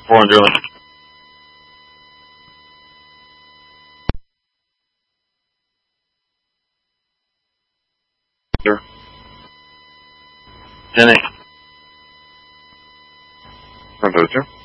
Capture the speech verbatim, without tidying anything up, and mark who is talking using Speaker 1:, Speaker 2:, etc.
Speaker 1: Four and drilling. Sure. Ten eight. One two two.